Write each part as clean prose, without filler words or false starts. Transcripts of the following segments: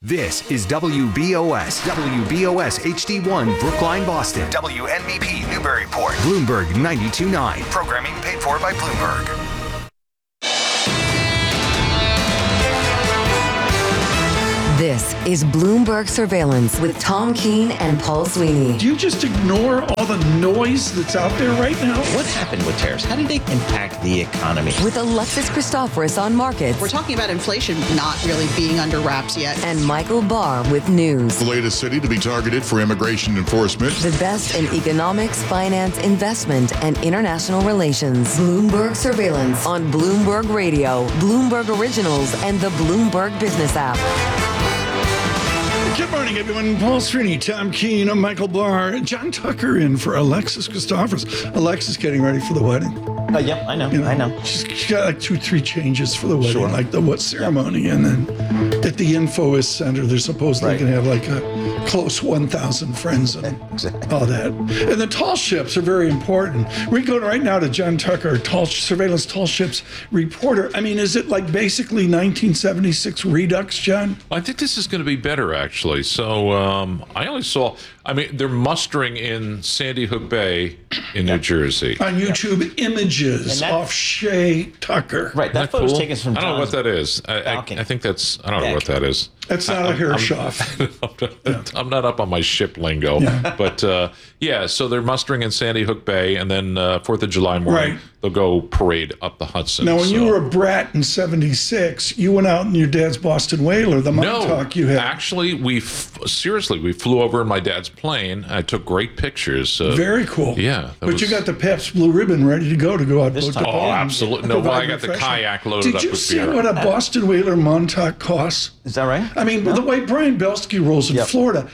This is WBOS HD1 Brookline, Boston. WNBP Newburyport. Bloomberg 92.9. Programming paid for by Bloomberg. This is Bloomberg Surveillance with Tom Keene and Paul Sweeney. Do you just ignore all the noise that's out there right now? What happened with tariffs? How did they impact the economy? With Alexis Christoforous on markets. We're talking about inflation not really being under wraps yet. And Michael Barr with news. The latest city to be targeted for immigration enforcement. The best in economics, finance, investment, and international relations. Bloomberg Surveillance on Bloomberg Radio, Bloomberg Originals, and the Bloomberg Business app. Good morning, everyone. Paul Sweeney, Tom Keene, I'm Michael Barr, John Tucker in for Alexis Christoforous. Alexis getting ready for the wedding. Yeah, I know. She's got like 2-3 changes for the wedding, Sure. like the what ceremony, and then at the InfoWest Center, they're supposedly going to have like a close 1,000 friends and all that. And the tall ships are very important. We go right now to John Tucker, surveillance tall ships reporter. I mean, is it like basically 1976 Redux, John? I think this is going to be better, actually. So I only saw, they're mustering in Sandy Hook Bay in New Jersey. On YouTube, images of Shay Tucker. Right, that photo's cool? taken from I don't know what that is. I think that's, I don't know what that is. That's not a Hirschhoff. I'm not up on my ship lingo. But so they're mustering in Sandy Hook Bay, and then 4th of July morning, they'll go parade up the Hudson. Now, when you were a brat in 76, you went out in your dad's Boston Whaler, the Montauk you had. Actually, we flew over in my dad's plane. I took great pictures. Very cool. Yeah. But you got the Pabst Blue Ribbon ready to go out This boat to time. boat. Oh, absolutely. No, I got the kayak loaded up with beer. Did you see what a Boston Whaler Montauk costs? Is that right? The way Brian Belsky rolls in Florida,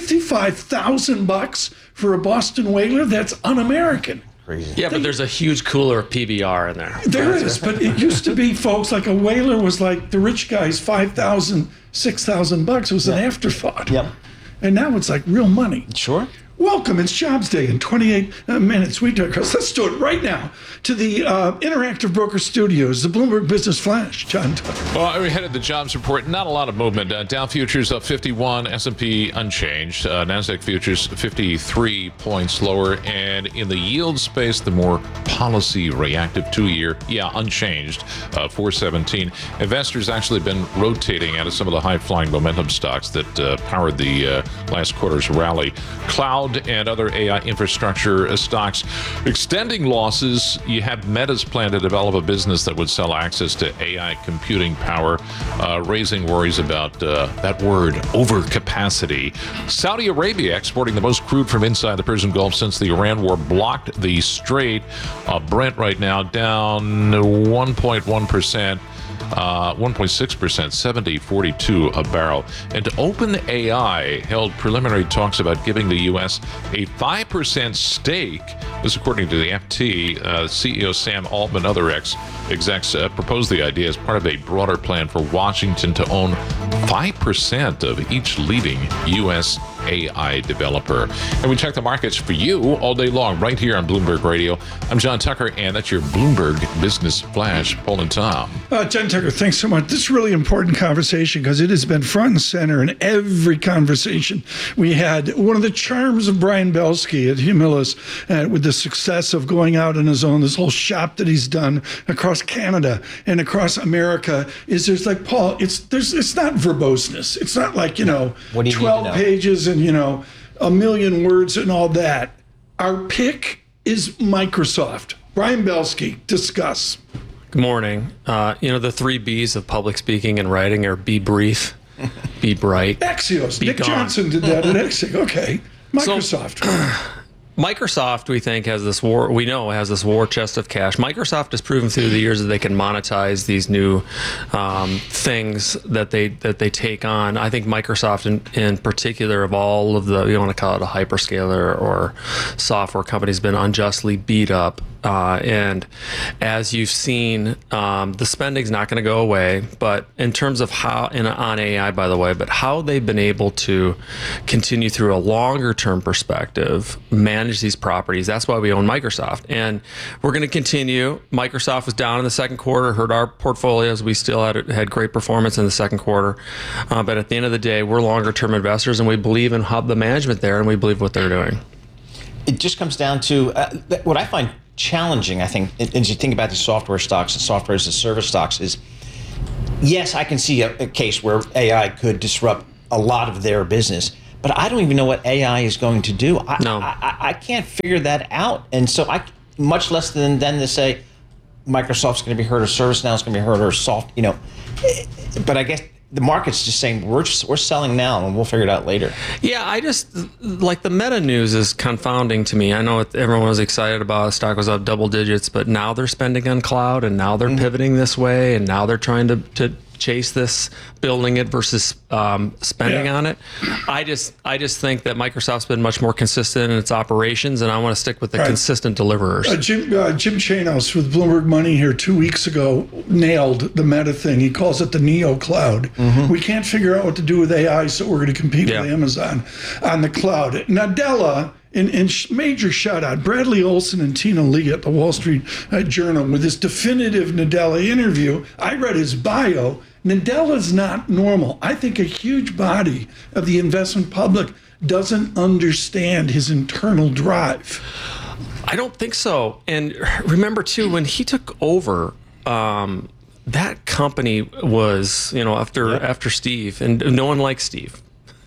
$55,000 for a Boston Whaler, that's un-American. Crazy. Yeah, but there's a huge cooler of PBR in there. There is, but it used to be, folks, like a whaler was like the rich guy's $5,000, $6,000. It was an afterthought. Yep. And now it's like real money. Sure. Welcome. It's Jobs Day in 28 minutes. Let's do it right now to the Interactive Broker Studios, the Bloomberg Business Flash. John Tucker. Well, we headed the jobs report. Not a lot of movement. Dow futures up 51, S&P unchanged. Nasdaq futures 53 points lower. And in the yield space, the more policy reactive 2-year, unchanged, 417. Investors actually been rotating out of some of the high flying momentum stocks that powered the last quarter's rally. Cloud and other AI infrastructure stocks extending losses. You have Meta's plan to develop a business that would sell access to AI computing power, raising worries about that word, overcapacity. Saudi Arabia exporting the most crude from inside the Persian Gulf since the Iran war blocked the strait. Brent right now down 1.1%. 1.6%, 70.42 a barrel. And OpenAI held preliminary talks about giving the U.S. a 5% stake. This, according to the FT, CEO Sam Altman, other execs proposed the idea as part of a broader plan for Washington to own 5% of each leading U.S. AI developer. And we check the markets for you all day long right here on Bloomberg Radio. I'm John Tucker, and that's your Bloomberg Business Flash. Paul and Tom. John Tucker, thanks so much. This is a really important conversation because it has been front and center in every conversation we had. One of the charms of Brian Belsky at Humulus, with the success of going out on his own, this whole shop that he's done across Canada and across America, is there's like, Paul, it's not verboseness. It's not like, 12 pages and, a million words and all that. Our pick is Microsoft. Brian Belsky, discuss. Good morning. The 3 B's of public speaking and writing are be brief, be bright. Axios. Be Nick gone. Johnson did that at Axios. Okay. Microsoft. Microsoft, we think, has this war chest of cash. Microsoft has proven through the years that they can monetize these new things that they take on. I think Microsoft, in particular, of all of the, you want to call it a hyperscaler or software company, has been unjustly beat up And as you've seen, the spending's not going to go away. But in terms of how, and on AI, by the way, but how they've been able to continue through a longer term perspective, manage these properties. That's why we own Microsoft. And we're going to continue. Microsoft was down in the second quarter, hurt our portfolios. We still had great performance in the second quarter. But at the end of the day, we're longer term investors, and we believe in the management there, and we believe what they're doing. It just comes down to what I find challenging, I think, as you think about these software stocks and software as a service stocks is, yes, I can see a case where AI could disrupt a lot of their business, but I don't even know what AI is going to do. I can't figure that out. And so much less than to say Microsoft's going to be hurt or ServiceNow is going to be hurt or soft, but I guess the market's just saying we're selling now and we'll figure it out later. Yeah, I just like the Meta news is confounding to me. I know everyone was excited about it. Stock was up double digits, but now they're spending on cloud and now they're pivoting this way and now they're trying to chase this, building it versus spending on it. I just think that Microsoft's been much more consistent in its operations, and I want to stick with the consistent deliverers. Jim Chanos with Bloomberg Money here 2 weeks ago nailed the Meta thing. He calls it the Neo Cloud. We can't figure out what to do with AI, so we're going to compete with Amazon on the cloud. Nadella, in major shout out, Bradley Olson and Tina Lee at the Wall Street Journal with this definitive Nadella interview. I read his bio. Nadella's not normal. I think a huge body of the investment public doesn't understand his internal drive. I don't think so. And remember, too, when he took over, that company was, after Steve, and no one likes Steve.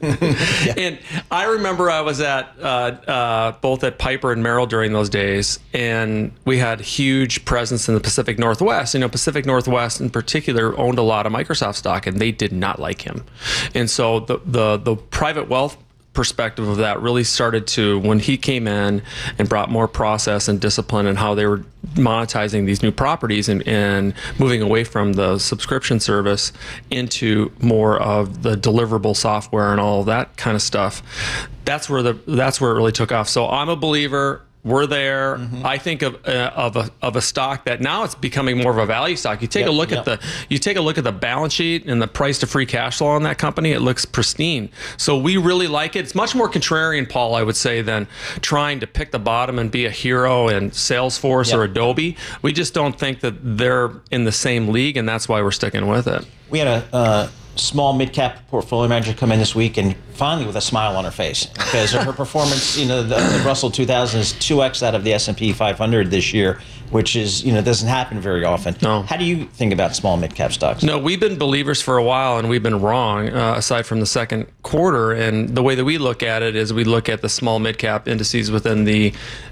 And I remember I was at both at Piper and Merrill during those days, and we had huge presence in the Pacific Northwest. Pacific Northwest in particular owned a lot of Microsoft stock, and they did not like him. And so the private wealth perspective of that really started to, when he came in and brought more process and discipline and how they were monetizing these new properties and moving away from the subscription service into more of the deliverable software and all of that kind of stuff. That's where it really took off. So I'm a believer. We're there. I think of a stock that now it's becoming more of a value stock. You take a look at the balance sheet and the price to free cash flow on that company. It looks pristine. So we really like it. It's much more contrarian, Paul, I would say, than trying to pick the bottom and be a hero in Salesforce or Adobe. We just don't think that they're in the same league, and that's why we're sticking with it. We had a small mid-cap portfolio manager come in this week and finally with a smile on her face because her performance, the Russell 2000 is 2x that of the S&P 500 this year, which is, doesn't happen very often. No. How do you think about small mid-cap stocks? No, we've been believers for a while and we've been wrong aside from the second quarter. And the way that we look at it is we look at the small mid-cap indices within the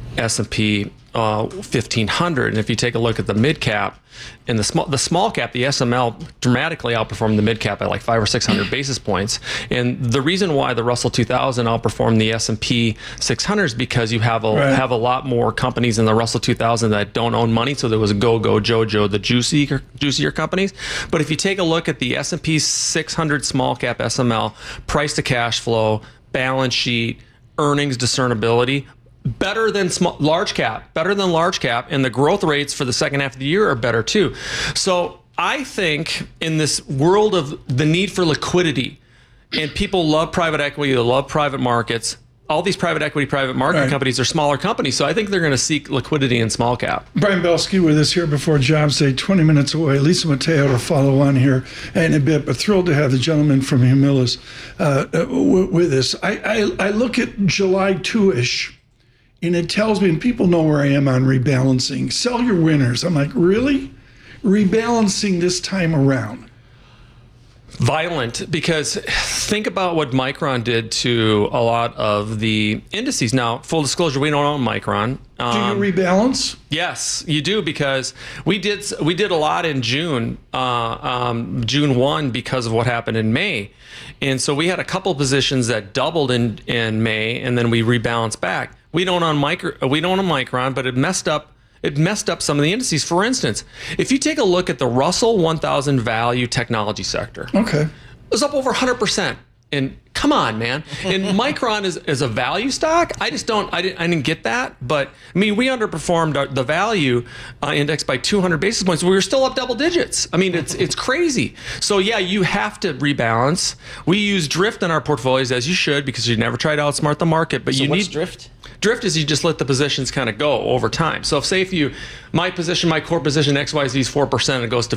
S&P 1500, and if you take a look at the mid cap and the small cap, the SML dramatically outperformed the mid cap by like 500 or 600 basis points. And the reason why the Russell 2000 outperformed the S&P 600 is because you have a lot more companies in the Russell 2000 that don't own money. So there was a Jojo, the juicier companies. But if you take a look at the S&P 600 small cap SML, price to cash flow, balance sheet, earnings discernibility, better than large cap, and the growth rates for the second half of the year are better too. So I think in this world of the need for liquidity, and people love private equity, they love private markets, all these private equity, private market companies are smaller companies. So I think they're going to seek liquidity in small cap. Brian Belsky with us here before Jobs Day, 20 minutes away. Lisa Mateo to follow on here in a bit, but thrilled to have the gentleman from Humilus with us. I look at July 2-ish, and it tells me, and people know where I am on rebalancing, sell your winners. I'm like, really? Rebalancing this time around? Violent, because think about what Micron did to a lot of the indices. Now, full disclosure, we don't own Micron. Do you rebalance? Yes, you do, because we did a lot in June 1 because of what happened in May. And so we had a couple positions that doubled in May, and then we rebalanced back. We don't own Micron, but it messed up some of the indices. For instance, if you take a look at the Russell 1000 value technology sector, it was up over 100% in Come on, man. And Micron is a value stock. I didn't get that. But I mean, we underperformed the value index by 200 basis points. We were still up double digits. I mean, it's crazy. So yeah, you have to rebalance. We use drift in our portfolios, as you should, because you never try to outsmart the market. But So you what's need drift? Drift is you just let the positions kind of go over time. So if my core position XYZ is 4% and it goes to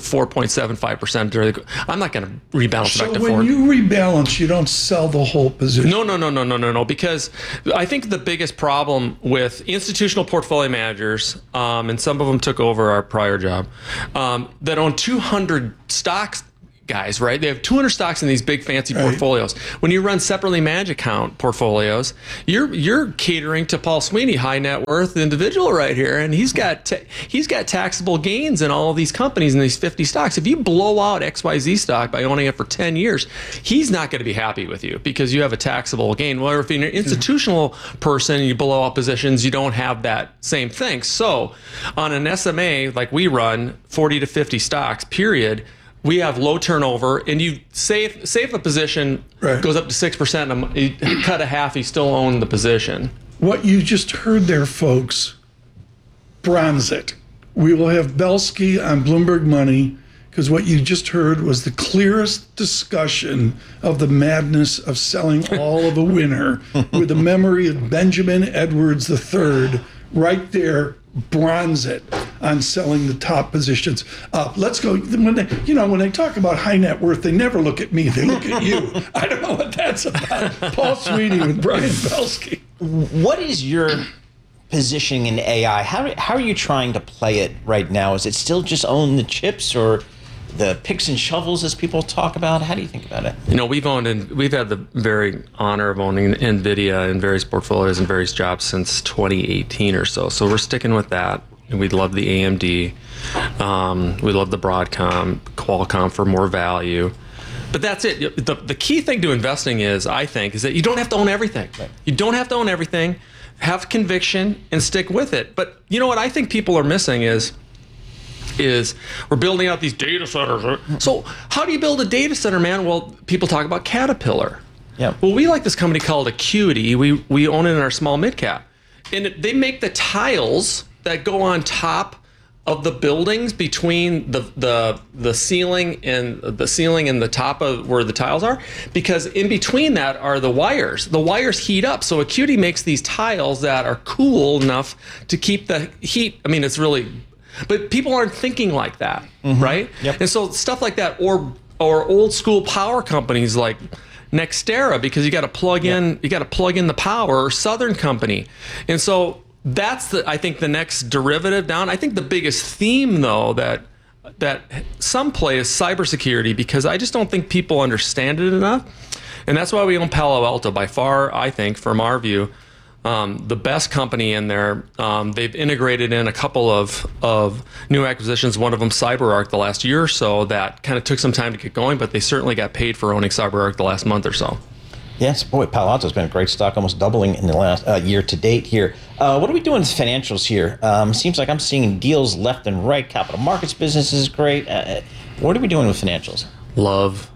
4.75%, I'm not going to rebalance So back to when 4. you rebalance, you don't sell the whole position. No, because I think the biggest problem with institutional portfolio managers, and some of them took over our prior job, that own 200 stocks, guys, right? They have 200 stocks in these big fancy portfolios. When you run separately managed account portfolios, you're catering to Paul Sweeney, high net worth individual right here, and he's got taxable gains in all of these companies in these 50 stocks. If you blow out XYZ stock by owning it for 10 years, he's not going to be happy with you because you have a taxable gain. Well, if you're an institutional person and you blow out positions, you don't have that same thing. So on an SMA like we run, 40 to 50 stocks, period, we have low turnover, and you save a position goes up to 6%, and you cut a half, you still own the position. What you just heard there, folks, bronze it. We will have Belsky on Bloomberg Money, because what you just heard was the clearest discussion of the madness of selling all of a winner with the memory of Benjamin Edwards III right there. Bronze it on selling the top positions up. Let's go. When they talk about high net worth, they never look at me. They look at you. I don't know what that's about. Paul Sweeney with Brian Belsky. What is your positioning in AI? How are you trying to play it right now? Is it still just own the chips or the picks and shovels, as people talk about? How do you think about it? We've had the very honor of owning NVIDIA in various portfolios and various jobs since 2018 or so. So we're sticking with that. And we love the AMD. We love the Broadcom, Qualcomm for more value. But that's it. The key thing to investing is that you don't have to own everything. Right. You don't have to own everything. Have conviction and stick with it. But you know what I think people are missing is we're building out these data centers. So how do you build a data center, man? Well, people talk about Caterpillar. Yeah. Well, we like this company called Acuity. We own it in our small mid cap. And they make the tiles that go on top of the buildings between the ceiling and the top of where the tiles are, because in between that are the wires. The wires heat up. So Acuity makes these tiles that are cool enough to keep the heat. I mean, it's really, but people aren't thinking like that, right? Yep. And so stuff like that, or old school power companies like Nextera, because you got to plug in the power, or Southern Company. And so that's I think the next derivative down. I think the biggest theme though that some play is cybersecurity, because I just don't think people understand it enough. And that's why we own Palo Alto by far, I think, from our view. The best company in there. They've integrated in a couple of new acquisitions, one of them CyberArk the last year or so, that kind of took some time to get going, but they certainly got paid for owning CyberArk the last month or so. Yes, boy, Palo Alto's been a great stock, almost doubling in the last year to date here. What are we doing with financials here? Seems like I'm seeing deals left and right. Capital markets business is great. What are we doing with financials? Love.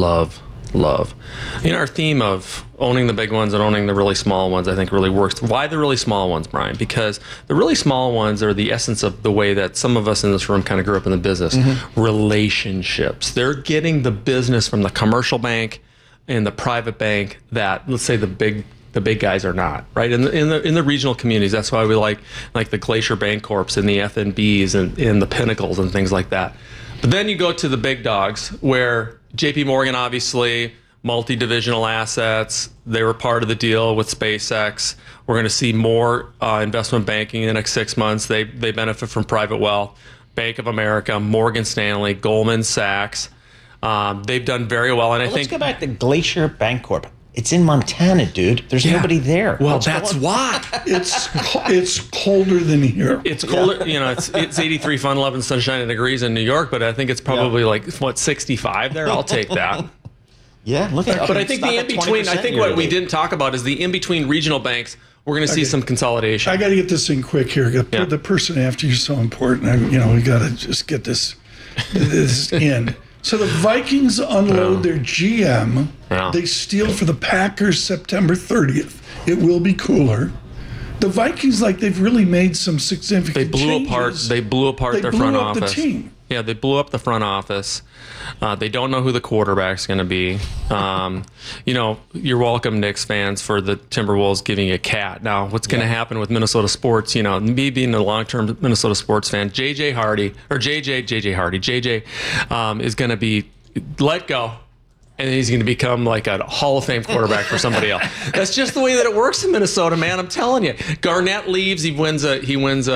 Our theme of owning the big ones and owning the really small ones, I think, really works. Why the really small ones, Brian? Because the really small ones are the essence of the way that some of us in this room kind of grew up in the business. Relationships. They're getting the business from the commercial bank and the private bank that, let's say, the big guys are not, right? In the regional communities, that's why we like the Glacier Bancorps and the FNBs and the Pinnacles and things like that. But then you go to the big dogs, where JP Morgan, obviously, multi-divisional assets. They were part of the deal with SpaceX. We're going to see more investment banking in the next 6 months. They benefit from private wealth. Bank of America, Morgan Stanley, Goldman Sachs. They've done very well. And I think let's go back to Glacier Bancorp. It's in Montana, dude. There's nobody there. Well, that's why. It's colder than here. It's colder. Yeah. It's 83 fun, 11 sunshine degrees in New York, but I think it's probably 65 there. I'll take that. Yeah, look at. But I think the in between. I think what we didn't talk about is the in between regional banks. We're going to see some consolidation. I got to get this in quick here. The person after you is so important. We got to just get this in. So the Vikings unload their GM. Yeah. They steal for the Packers September 30th. It will be cooler. The Vikings, they've really made some significant They blew changes. apart their front blew up office. the team. Yeah, they blew up the front office. They don't know who the quarterback's going to be. You're welcome, Knicks fans, for the Timberwolves giving a cat. Now, what's going to happen with Minnesota sports? Me being a long-term Minnesota sports fan, JJ is going to be let go. And he's going to become like a Hall of Fame quarterback for somebody else. That's just the way that it works in Minnesota, man. I'm telling you. Garnett leaves. He wins a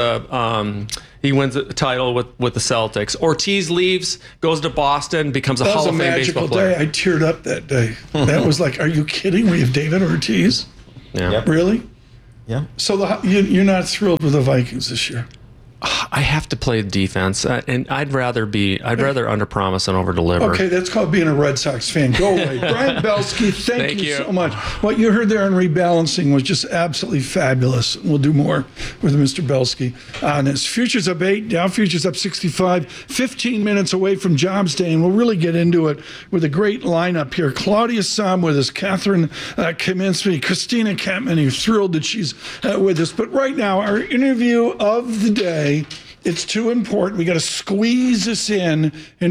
title with the Celtics. Ortiz leaves, goes to Boston, becomes a Hall of Fame baseball player. That was a magical day. I teared up that day. That was like, are you kidding? We have David Ortiz? Yeah. Yep. Really? Yeah. So you're not thrilled with the Vikings this year? I have to play defense, and I'd rather under promise and over deliver. Okay, that's called being a Red Sox fan. Go away. Brian Belsky, thank you so much. What you heard there on rebalancing was just absolutely fabulous. We'll do more with Mr. Belsky on this. Futures up 8, Dow futures up 65, 15 minutes away from Jobs Day, and we'll really get into it with a great lineup here. Claudia Sahm with us, Catherine Kaminsky, Christina Kampman, who's thrilled that she's with us. But right now, our interview of the day, it's too important. We got to squeeze this in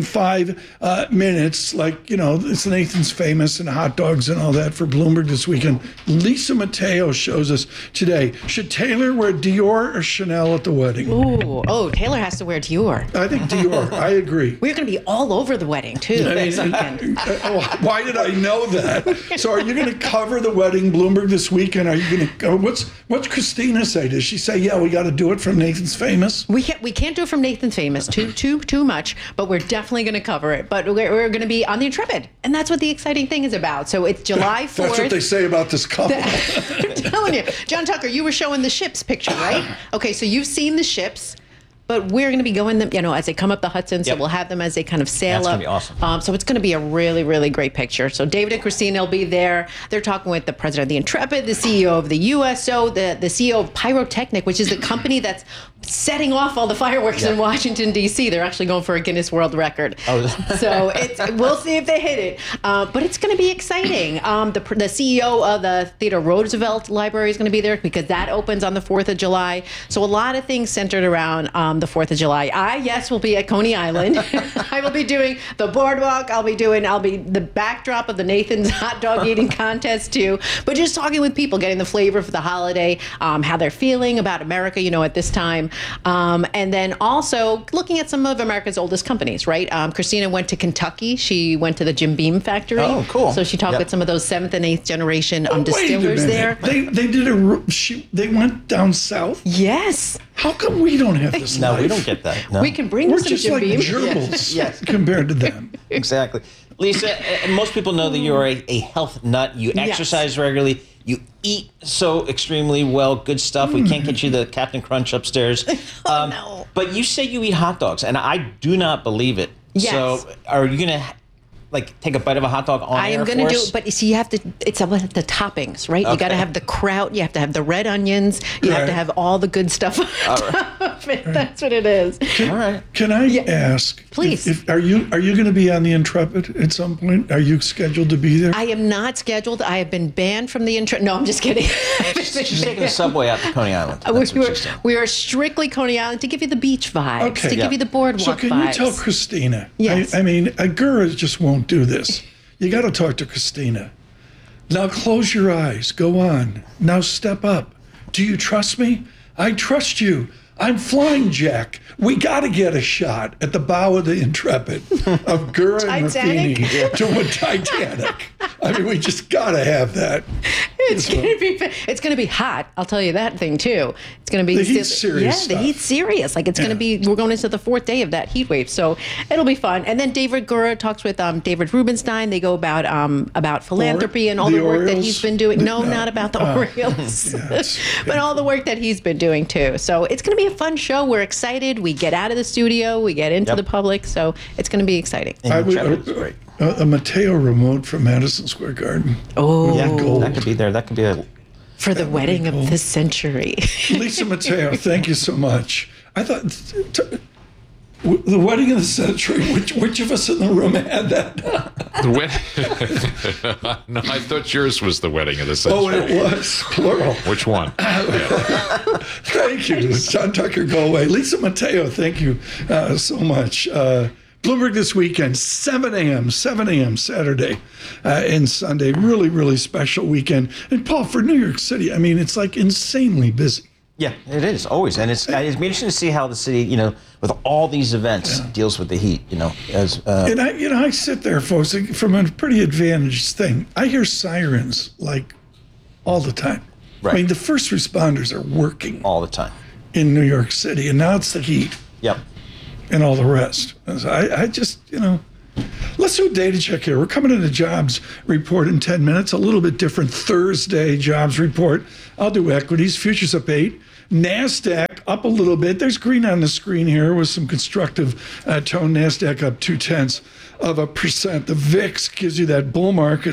5 minutes. It's Nathan's Famous and hot dogs and all that for Bloomberg this weekend. Lisa Mateo shows us today. Should Taylor wear Dior or Chanel at the wedding? Taylor has to wear Dior. I think Dior. I agree. We're going to be all over the wedding, too, this weekend. Why did I know that? So are you going to cover the wedding, Bloomberg, this weekend? Are you going to go? What's Christina say? Does she say, yeah, we got to do it from Nathan's Famous? We can't do it from Nathan's Famous, too much, but we're definitely going to cover it. But we're going to be on the Intrepid, and that's what the exciting thing is about. So it's July 4th. That's what they say about this couple. I'm telling you. John Tucker, you were showing the ships picture, right? Okay, so you've seen the ships. But we're going to be going them, as they come up the Hudson. So we'll have them as they kind of sail up. That's going to be awesome. So it's going to be a really, really great picture. So David and Christina will be there. They're talking with the president of the Intrepid, the CEO of the USO, the CEO of Pyrotechnic, which is the company that's setting off all the fireworks in Washington, D.C. They're actually going for a Guinness World Record. So we'll see if they hit it. But it's going to be exciting. The CEO of the Theodore Roosevelt Library is going to be there because that opens on the 4th of July. So a lot of things centered around the 4th of July. I will be at Coney Island. I will be doing the boardwalk. I'll be the backdrop of the Nathan's hot dog eating contest too. But just talking with people, getting the flavor for the holiday, how they're feeling about America, at this time. And then also looking at some of America's oldest companies, right? Christina went to Kentucky. She went to the Jim Beam factory. Oh, cool. So she talked with some of those 7th and 8th generation distillers there. They went down south? Yes. How come we don't have this No, life? we don't get that. No. We can bring We're some just Jim like Beam. gerbils compared to them. Exactly. Lisa, most people know that you're a health nut. You exercise regularly. You eat so extremely well. Good stuff. We can't get you the Captain Crunch upstairs. No. But you say you eat hot dogs, and I do not believe it. Yes. So are you going to take a bite of a hot dog on I am going to do it, but you see, you have to. It's about the toppings, right? You got to have the kraut. You have to have the red onions. You have to have all the good stuff on top of it. That's what it is. All right. Can I ask? Please. Are you going to be on the Intrepid at some point? Are you scheduled to be there? I am not scheduled. I have been banned from the Intrepid. No, I'm just kidding. She's taking the subway out to Coney Island. We are strictly Coney Island to give you the beach vibes, to give you the boardwalk So can vibes. you tell Christina? Yes. I mean, Agura just won't do this. You got to talk to Christina. Now close your eyes. Go on. Now step up. Do you trust me? I trust you. I'm Flying Jack. We got to get a shot at the bow of the Intrepid of Gura and Ruffini doing Titanic. I mean, we just got to have that. It's gonna be hot. I'll tell you that thing too. It's gonna be the heat's serious. Yeah, the heat's serious. Like it's gonna be. We're going into the 4th day of that heat wave, so it'll be fun. And then David Gura talks with David Rubenstein. They go about philanthropy and all the work that he's been doing. No, not about the Orioles, but all the work that he's been doing too. So it's gonna be a fun show. We're excited. We get out of the studio. We get into the public. So it's gonna be exciting. A Mateo remote from Madison Square Garden. Oh, yeah, that could be there. That could be for the wedding of the century. Lisa Mateo, thank you so much. I thought The wedding of the century. Which of us in the room had that? The wedding? No, I thought yours was the wedding of the century. Oh, it was plural. Which one? Thank you, John Tucker. Go away, Lisa Mateo. Thank you so much. Bloomberg this weekend, 7 a.m. Saturday and Sunday. Really, really special weekend. And Paul, for New York City, I mean, it's like insanely busy. Yeah, it is always, and it's interesting to see how the city, with all these events, deals with the heat. As and I sit there, folks, from a pretty advantaged thing. I hear sirens like all the time. Right. I mean, the first responders are working all the time in New York City, and now it's the heat. Yep. And all the rest. I just, let's do a data check here. We're coming into jobs report in 10 minutes, a little bit different Thursday jobs report. I'll do equities, futures up 8. NASDAQ up a little bit. There's green on the screen here with some constructive tone. NASDAQ up 0.2%. The VIX gives you that bull market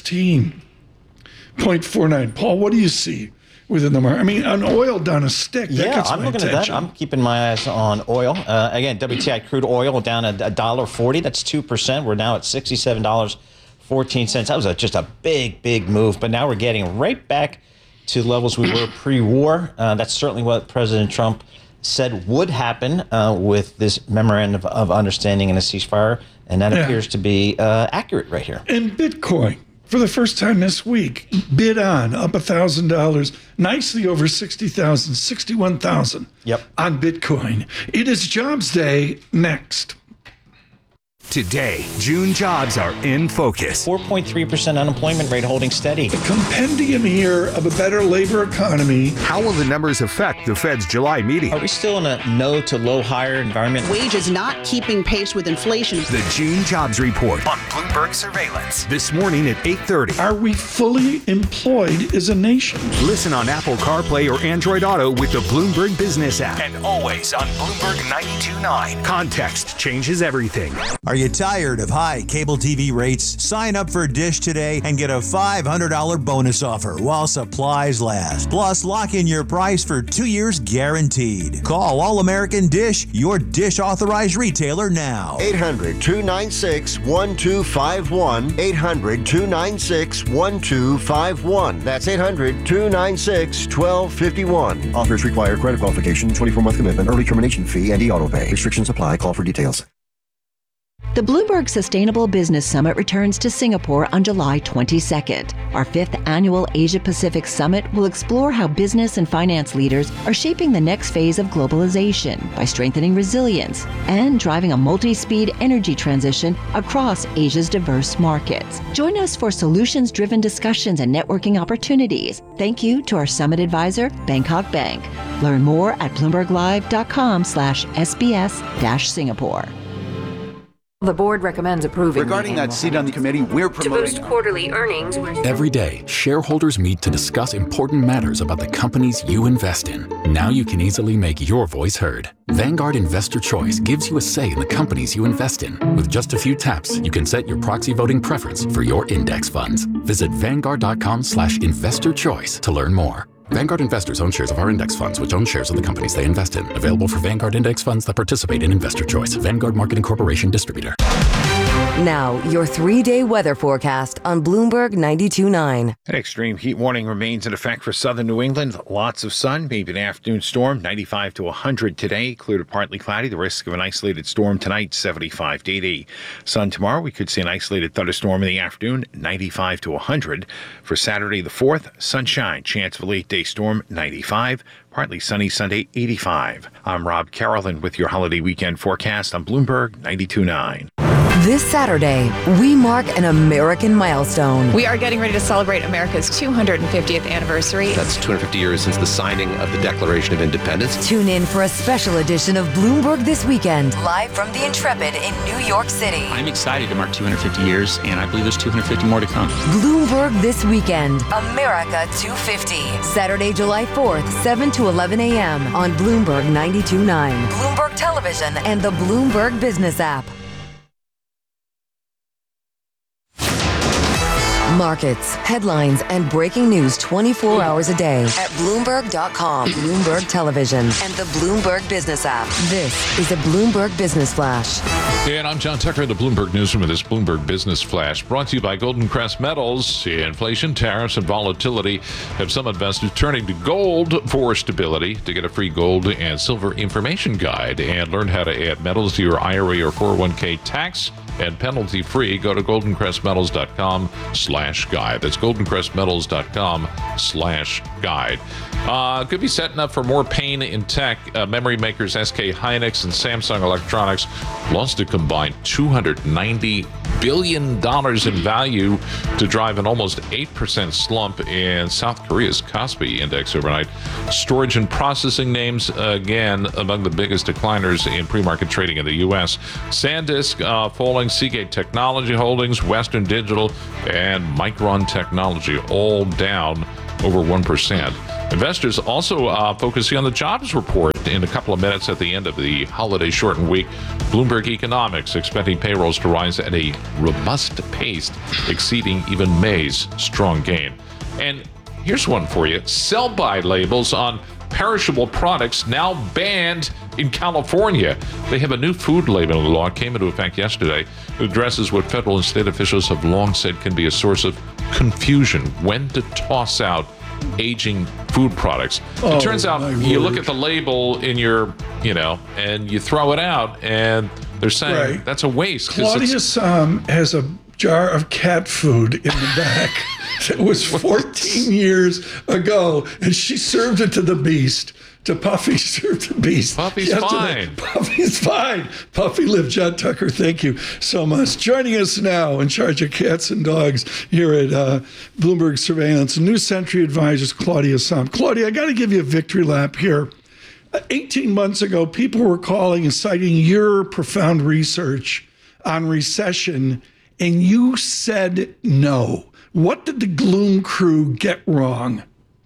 16.49. Paul, what do you see within the market? I mean, an oil down a stick. Yeah, I'm looking at that. I'm keeping my eyes on oil. Again, WTI crude oil down $1.40. That's 2%. We're now at $67.14. That was just a big move. But now we're getting right back to levels we were pre-war. That's certainly what President Trump said would happen with this memorandum of understanding and a ceasefire. And that appears to be accurate right here. And Bitcoin, for the first time this week, bid on up $1,000, nicely over 60,000, 61,000 on Bitcoin. It is Jobs Day next. Today, June jobs are in focus. 4.3% unemployment rate holding steady. A compendium here of a better labor economy. How will the numbers affect the Fed's July meeting? Are we still in a no to low hire environment? Wages not keeping pace with inflation. The June jobs report on Bloomberg Surveillance this morning at 8:30. Are we fully employed as a nation? Listen on Apple CarPlay or Android Auto with the Bloomberg Business app. And always on Bloomberg 92.9. Context changes everything. Are you tired of high cable TV rates? Sign up for Dish today and get a $500 bonus offer while supplies last. Plus, lock in your price for 2 years guaranteed. Call All American Dish, your Dish authorized retailer now. 800-296-1251. 800-296-1251. That's 800-296-1251. Offers require credit qualification, 24-month commitment, early termination fee, and e-auto pay. Restrictions apply. Call for details. The Bloomberg Sustainable Business Summit returns to Singapore on July 22nd. Our 5th annual Asia-Pacific Summit will explore how business and finance leaders are shaping the next phase of globalization by strengthening resilience and driving a multi-speed energy transition across Asia's diverse markets. Join us for solutions-driven discussions and networking opportunities. Thank you to our summit advisor, Bangkok Bank. Learn more at bloomberglive.com/SBS-Singapore. The board recommends approving. Regarding that seat on the committee, we're promoting. To boost quarterly earnings. Every day, shareholders meet to discuss important matters about the companies you invest in. Now you can easily make your voice heard. Vanguard Investor Choice gives you a say in the companies you invest in. With just a few taps, you can set your proxy voting preference for your index funds. Visit Vanguard.com/investorchoice to learn more. Vanguard investors own shares of our index funds, which own shares of the companies they invest in. Available for Vanguard index funds that participate in Investor Choice. Vanguard Marketing Corporation Distributor. Now, your 3-day weather forecast on Bloomberg 92.9. An extreme heat warning remains in effect for southern New England. Lots of sun, maybe an afternoon storm, 95 to 100 today. Clear to partly cloudy. The risk of an isolated storm tonight, 75 to 80. Sun tomorrow, we could see an isolated thunderstorm in the afternoon, 95 to 100. For Saturday the 4th, sunshine. Chance of a late-day storm, 95. Partly sunny Sunday, 85. I'm Rob Carolyn with your holiday weekend forecast on Bloomberg 92.9. This Saturday, we mark an American milestone. We are getting ready to celebrate America's 250th anniversary. That's 250 years since the signing of the Declaration of Independence. Tune in for a special edition of Bloomberg This Weekend, live from the Intrepid in New York City. I'm excited to mark 250 years, and I believe there's 250 more to come. Bloomberg This Weekend, America 250. Saturday, July 4th, 7 to 11 a.m. on Bloomberg 92.9, Bloomberg Television, and the Bloomberg Business app. Markets, headlines, and breaking news 24 hours a day at Bloomberg.com, Bloomberg Television, and the Bloomberg Business app. This is a Bloomberg Business Flash. And I'm John Tucker in the Bloomberg Newsroom with this Bloomberg Business Flash, brought to you by Golden Crest Metals. Inflation, tariffs, and volatility have some investors turning to gold for stability. To get a free gold and silver information guide and learn how to add metals to your IRA or 401k tax and penalty free, go to goldencrestmetals.com/guide. That's goldencrestmetals.com/guide. Could be setting up for more pain in tech. Memory makers SK Hynix and Samsung Electronics lost a combined $290 billion in value to drive an almost 8% slump in South Korea's Kospi index overnight. Storage and processing names, again, among the biggest decliners in pre-market trading in the U.S. SanDisk falling, Seagate Technology Holdings, Western Digital, and Micron Technology all down over 1%. Investors also focusing on the jobs report in a couple of minutes at the end of the holiday shortened week. Bloomberg Economics expecting payrolls to rise at a robust pace, exceeding even May's strong gain. And here's one for you. Sell-by labels on perishable products now banned in California. They have a new food labeling law, came into effect yesterday, that addresses what federal and state officials have long said can be a source of confusion when to toss out aging food products. It turns out you look at the label in your, and you throw it out, and they're saying that's a waste. Claudia has a jar of cat food in the back that was 14 years ago, and she served it to the beast. To Puffy, served the beast. Puffy's yesterday. fine. Puffy's fine. Puffy lived. John Tucker, thank you so much. Joining us now, in charge of cats and dogs here at Bloomberg Surveillance, New Century Advisors, Claudia Sahm. Claudia, I got to give you a victory lap here. 18 months ago, people were calling and citing your profound research on recession, and you said no. What did the Gloom crew get wrong?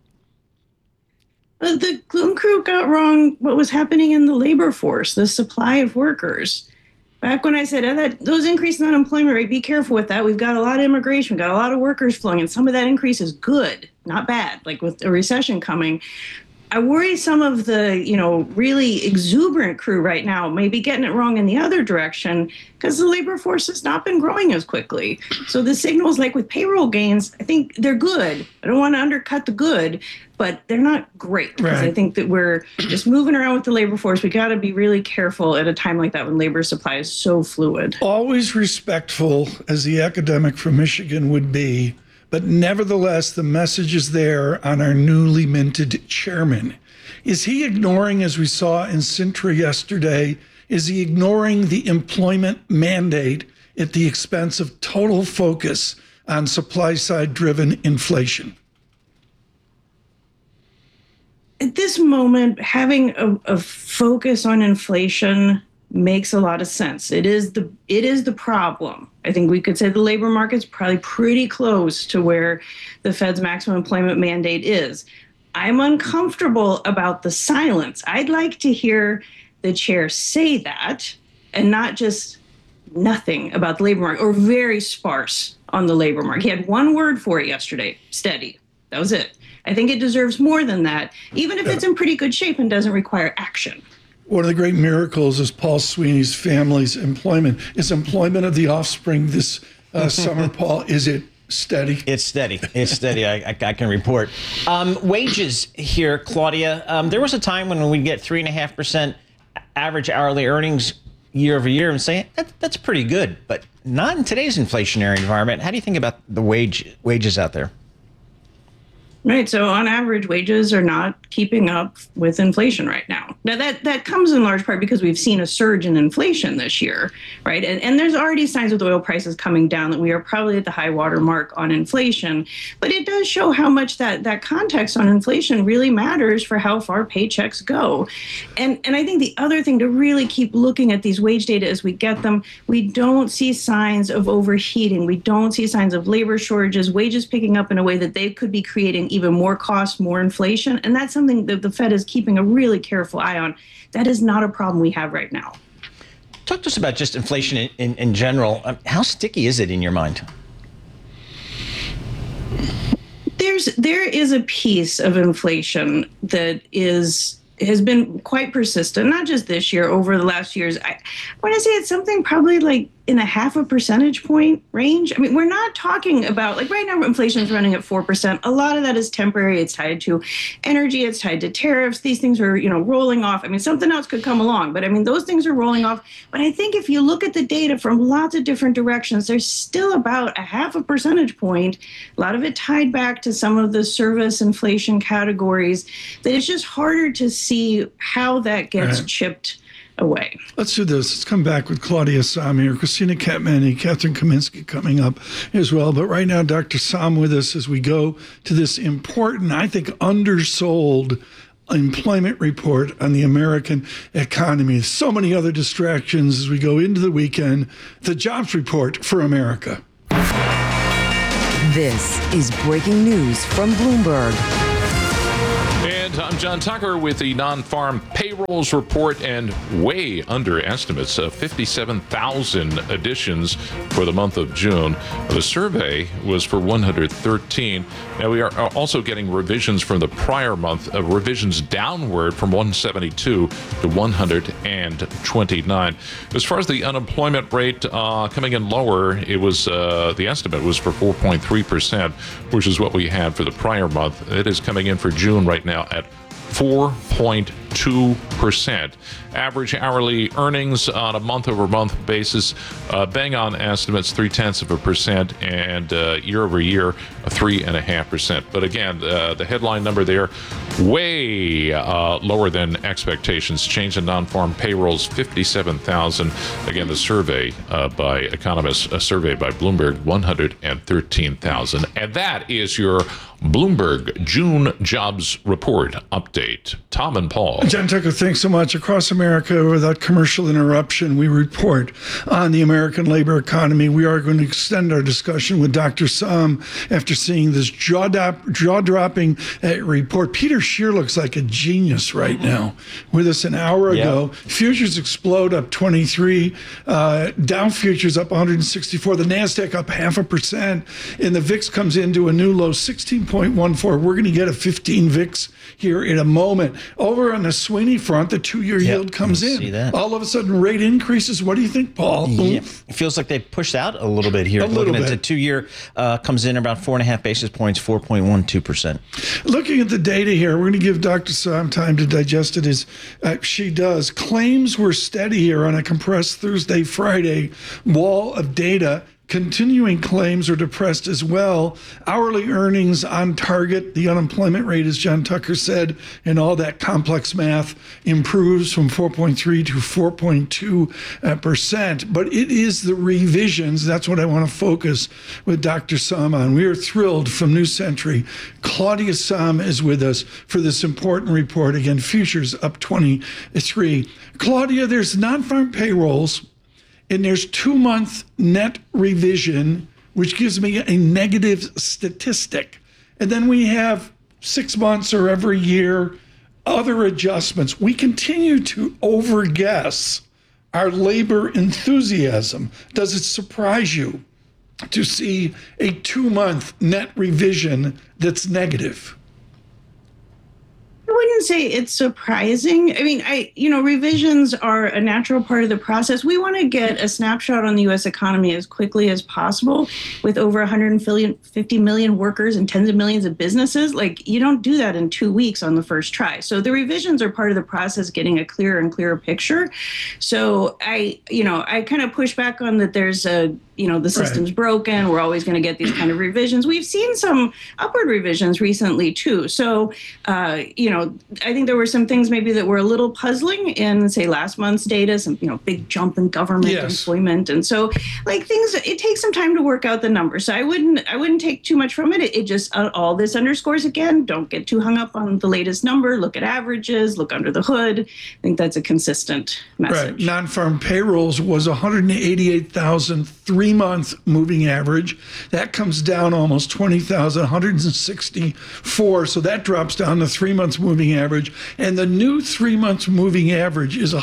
The Gloom crew got wrong what was happening in the labor force, the supply of workers. Back when I said that those increases in unemployment rate, be careful with that. We've got a lot of immigration, we've got a lot of workers flowing, and some of that increase is good, not bad, like with a recession coming. I worry some of the, really exuberant crew right now may be getting it wrong in the other direction because the labor force has not been growing as quickly. So the signals, like with payroll gains, I think they're good. I don't want to undercut the good, but they're not great because I think that we're just moving around with the labor force. We got to be really careful at a time like that when labor supply is so fluid. Always respectful, as the academic from Michigan would be. But nevertheless, the message is there on our newly minted chairman. Is he ignoring, as we saw in Sintra yesterday, is he ignoring the employment mandate at the expense of total focus on supply-side driven inflation? At this moment, having a focus on inflation makes a lot of sense. It is the problem. I think we could say the labor market's probably pretty close to where the Fed's maximum employment mandate is. I'm uncomfortable about the silence. I'd like to hear the chair say that and not just nothing about the labor market or very sparse on the labor market. He had one word for it yesterday, steady. That was it. I think it deserves more than that, even if it's in pretty good shape and doesn't require action. One of the great miracles is Paul Sweeney's family's employment. Is employment of the offspring this summer, Paul? Is it steady? It's steady. It's steady. I can report. Wages here, Claudia. There was a time when we'd get 3.5% average hourly earnings year over year and say that's pretty good, but not in today's inflationary environment. How do you think about the wages out there? Right. So on average, wages are not keeping up with inflation right now. Now, that comes in large part because we've seen a surge in inflation this year. Right. And there's already signs with oil prices coming down that we are probably at the high water mark on inflation. But it does show how much that context on inflation really matters for how far paychecks go. And I think the other thing to really keep looking at these wage data as we get them, we don't see signs of overheating. We don't see signs of labor shortages, wages picking up in a way that they could be creating even more cost, more inflation. And that's something that the Fed is keeping a really careful eye on. That is not a problem we have right now. Talk to us about just inflation in general. How sticky is it in your mind? there is a piece of inflation that has been quite persistent, not just this year, over the last years. I want to say it's something probably like in a 0.5 percentage point range. I mean, we're not talking about, like right now, inflation is running at 4%. A lot of that is temporary. It's tied to energy. It's tied to tariffs. These things are, rolling off. I mean, something else could come along, but I mean, those things are rolling off. But I think if you look at the data from lots of different directions, there's still about a 0.5 percentage point, a lot of it tied back to some of the service inflation categories, that it's just harder to see how that gets chipped away. Let's do this. Let's come back with Claudia Sahm here, Christina Katmany, Catherine Kaminsky coming up as well. But right now, Dr. Sahm with us as we go to this important, I think, undersold employment report on the American economy. So many other distractions as we go into the weekend. The jobs report for America. This is breaking news from Bloomberg. And I'm John Tucker with the non-farm payrolls report, and way under estimates of 57,000 additions for the month of June. The survey was for 113. Now we are also getting revisions from the prior month, revisions downward from 172 to 129. As far as the unemployment rate coming in lower, it was the estimate was for 4.3%, which is what we had for the prior month. It is coming in for June right now at 4.2%. Average hourly earnings on a month-over-month basis, bang on estimates, 0.3%, and year-over-year, 3.5%. But again, the headline number there, way lower than expectations. Change in non-farm payrolls, 57,000. Again, the survey by economists, a survey by Bloomberg, 113,000. And that is your Bloomberg June jobs report update. Tom and Paul. John Tucker, thanks so much. Across America, without commercial interruption, we report on the American labor economy. We are going to extend our discussion with Dr. Sahm after seeing this jaw-dropping report. Peter Scheer looks like a genius right now. With us an hour ago, futures explode up 23, Dow futures up 164, the NASDAQ up 0.5%, and the VIX comes into a new low, 16.14. We're going to get a 15 VIX here in a moment. Over on the Sweeney front, the 2-year yield comes in. See that. All of a sudden, rate increases. What do you think, Paul? Yeah, it feels like they pushed out a little bit here. Looking at the 2-year comes in about 4.5 basis points, 4.12%. Looking at the data here, we're going to give Dr. Sahm time to digest it as she does. Claims were steady here on a compressed Thursday, Friday wall of data. Continuing claims are depressed as well. Hourly earnings on target. The unemployment rate, as John Tucker said, and all that complex math improves from 4.3 to 4.2%. But it is the revisions. That's what I want to focus with Dr. Sahm on. We are thrilled from New Century. Claudia Sahm is with us for this important report. Again, futures up 23. Claudia, there's non-farm payrolls, and there's 2-month net revision, which gives me a negative statistic. And then we have 6 months or every year, other adjustments. We continue to overguess our labor enthusiasm. Does it surprise you to see a 2-month net revision that's negative? I wouldn't say it's surprising. I mean, revisions are a natural part of the process. We want to get a snapshot on the U.S. economy as quickly as possible with over 150 million workers and tens of millions of businesses. Like, you don't do that in 2 weeks on the first try. So the revisions are part of the process, getting a clearer and clearer picture. So I kind of push back on that there's the system's broken. We're always going to get these kind of revisions. We've seen some upward revisions recently, too. So, I think there were some things maybe that were a little puzzling in, say, last month's data, some, big jump in government employment. And so, it takes some time to work out the numbers. So I wouldn't take too much from it. It just, all this underscores, again, don't get too hung up on the latest number. Look at averages, look under the hood. I think that's a consistent message. Right. Non-farm payrolls was 188,000 3-month moving average. That comes down almost 20,000, 164. So that drops down to 3-month moving average. And the new 3-month moving average is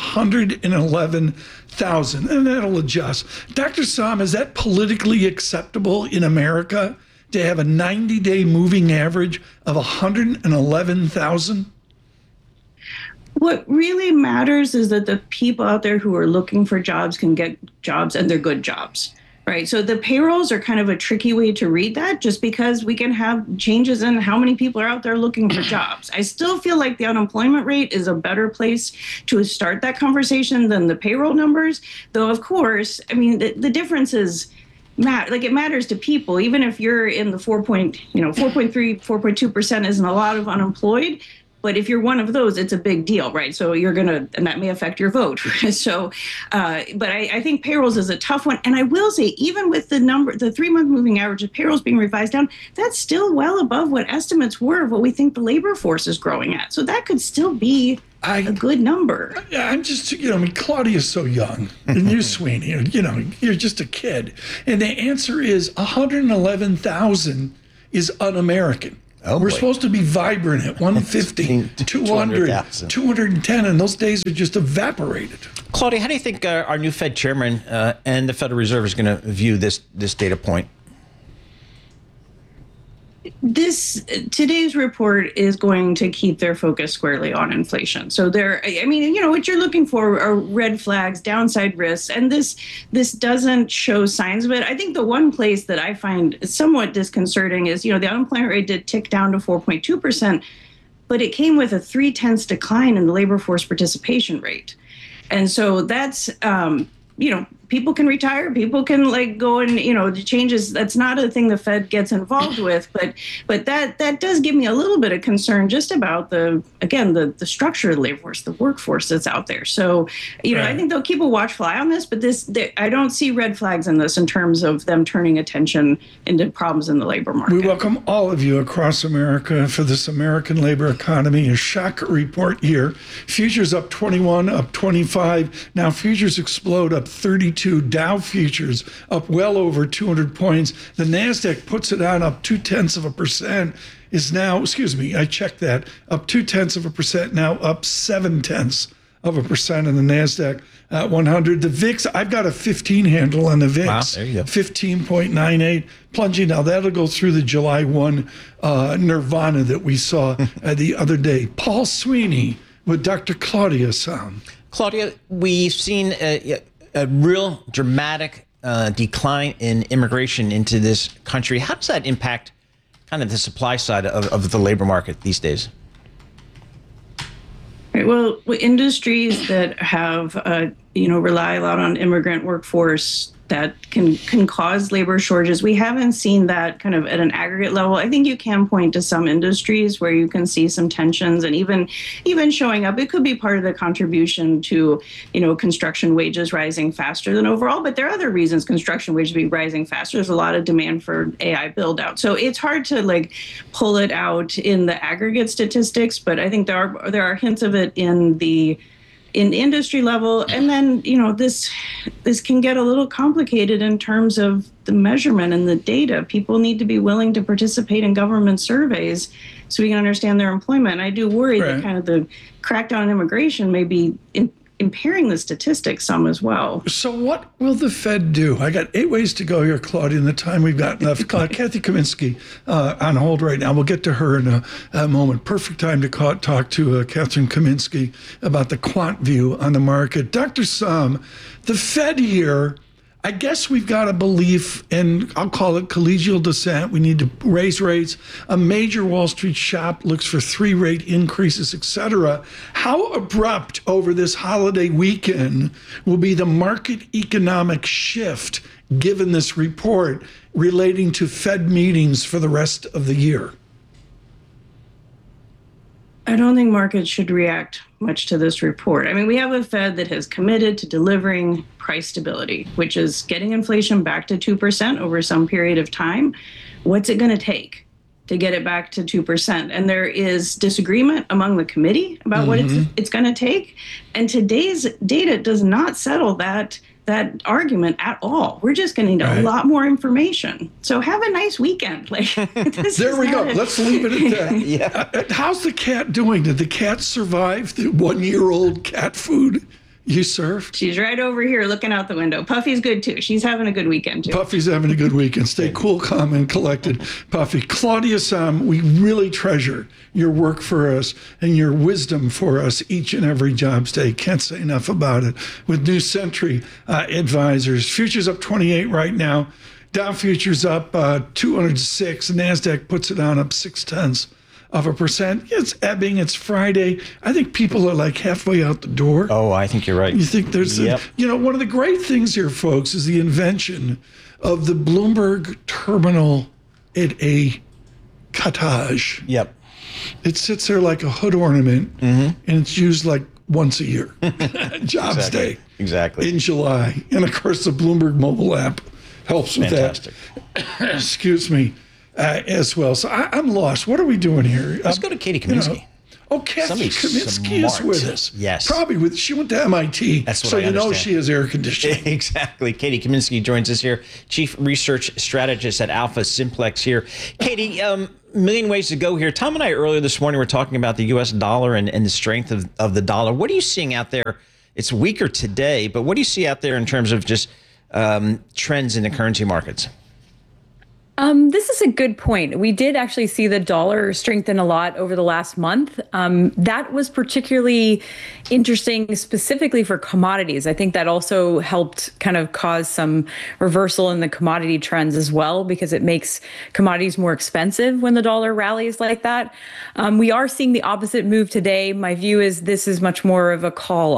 111,000. And that'll adjust. Dr. Sahm, is that politically acceptable in America to have a 90-day moving average of 111,000? What really matters is that the people out there who are looking for jobs can get jobs, and they're good jobs, right? So the payrolls are kind of a tricky way to read that, just because we can have changes in how many people are out there looking for jobs. I still feel like the unemployment rate is a better place to start that conversation than the payroll numbers, though, of course, I mean, the difference is, it matters to people. Even if you're in the 4.3, 4.2% isn't a lot of unemployed, but if you're one of those, it's a big deal, right? So and that may affect your vote. So, but I think payrolls is a tough one. And I will say, even with the 3-month moving average of payrolls being revised down, that's still well above what estimates were of what we think the labor force is growing at. So that could still be a good number. I'm just, Claudia's so young, and you, Sweeney, you're just a kid. And the answer is 111,000 is un-American. Oh, we're boy. supposed to be vibrant at 150, 200, 210, and those days are just evaporated. Claudia, how do you think our new Fed chairman and the Federal Reserve is going to view this data point? Today's report is going to keep their focus squarely on inflation. So what you're looking for are red flags, downside risks, and this doesn't show signs of it. I think the one place that I find somewhat disconcerting is, the unemployment rate did tick down to 4.2%, but it came with a 0.3 decline in the labor force participation rate. And so that's, people can retire, people can go and, the changes, that's not a thing the Fed gets involved with, but that does give me a little bit of concern just about the structure of the labor force, the workforce that's out there. So, I think they'll keep a watchful eye on this, but I don't see red flags in this in terms of them turning attention into problems in the labor market. We welcome all of you across America for this American labor economy. A shock report here. Futures up 21, up 25. Now futures explode up 32. Dow futures up well over 200 points. The NASDAQ puts it on up 0.2%, is now, I checked that, up 0.2%, now up 0.7% in the NASDAQ 100. The VIX, I've got a 15 handle on the VIX. Wow, there you go. 15.98, plunging. Now that'll go through the July 1 nirvana that we saw the other day. Paul Sweeney with Dr. Claudia Sahm. Claudia, we've seen a real dramatic decline in immigration into this country. How does that impact kind of the supply side of the labor market these days? Right, well, industries that have, rely a lot on immigrant workforce that can cause labor shortages. We haven't seen that kind of at an aggregate level. I think you can point to some industries where you can see some tensions and even showing up. It could be part of the contribution to, construction wages rising faster than overall, but there are other reasons construction wages be rising faster. There's a lot of demand for AI build out. So it's hard to pull it out in the aggregate statistics, but I think there are hints of it in the industry level. And then, this can get a little complicated in terms of the measurement and the data. People need to be willing to participate in government surveys so we can understand their employment. I do worry that kind of the crackdown on immigration may be impairing the statistics some as well. So what will the Fed do? I got 8 ways to go here, Claudia, in the time we've got left. Kathy Kaminsky on hold right now. We'll get to her in a moment. Perfect time to talk to Catherine Kaminsky about the quant view on the market. Dr. Sahm, the Fed here, I guess we've got a belief, and I'll call it collegial descent. We need to raise rates. A major Wall Street shop looks for 3 rate increases, et cetera. How abrupt over this holiday weekend will be the market economic shift given this report relating to Fed meetings for the rest of the year? I don't think markets should react much to this report. I mean, we have a Fed that has committed to delivering price stability, which is getting inflation back to 2% over some period of time. What's it going to take to get it back to 2%? And there is disagreement among the committee about what it's going to take. And today's data does not settle that argument at all. We're just going to need a lot more information. So have a nice weekend. There we go. Let's leave it at that. Yeah. How's the cat doing? Did the cat survive the 1-year-old cat food You surf? She's right over here looking out the window. Puffy's good too. She's having a good weekend too. Puffy's having a good weekend. Stay cool, calm, and collected, Puffy. Claudia Sahm, we really treasure your work for us and your wisdom for us each and every jobs day. Can't say enough about it. With New Century Advisors, futures up 28 right now. Dow futures up 206. NASDAQ puts it on up 0.6%. It's ebbing. It's Friday. I think people are like halfway out the door. Oh, I think you're right. You think there's, one of the great things here, folks, is the invention of the Bloomberg terminal at a cottage. Yep. It sits there like a hood ornament, and it's used like once a year. Jobs Day. Exactly. In July. And of course, the Bloomberg mobile app helps with Fantastic. that. Excuse me. As well. So I'm lost. What are we doing here? Let's go to Katie Kaminsky. Kathy Somebody Kaminsky is smart. with us. Yes. Probably she went to MIT. That's what so I you understand. know she has air conditioning. Exactly. Katie Kaminsky joins us here, Chief Research Strategist at Alpha Simplex here. Katie, million ways to go here. Tom and I earlier this morning were talking about the U.S. dollar and the strength of the dollar. What are you seeing out there? It's weaker today, but what do you see out there in terms of just trends in the currency markets? This is a good point. We did actually see the dollar strengthen a lot over the last month. That was particularly interesting specifically for commodities. I think that also helped kind of cause some reversal in the commodity trends as well, because it makes commodities more expensive when the dollar rallies like that. We are seeing the opposite move today. My view is this is much more of a call